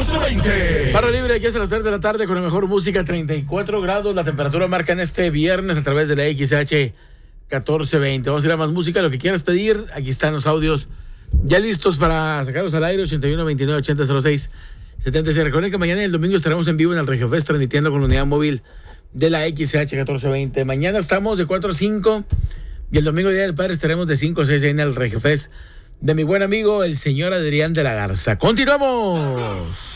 1420. Barra libre aquí hasta las 3 de la tarde con la mejor música, 34 grados. La temperatura marca en este viernes a través de la XH 1420. Vamos a ir a más música, lo que quieras pedir. Aquí están los audios ya listos para sacarlos al aire. 81 29 80 06 76. Recuerden que mañana y el domingo estaremos en vivo en el Regio Fest transmitiendo con la unidad móvil de la XH 1420. Mañana estamos de 4 a 5 y el domingo Día del Padre estaremos de 5 a 6 en el Regio Fest de mi buen amigo el señor Adrián de la Garza. ¡Continuamos!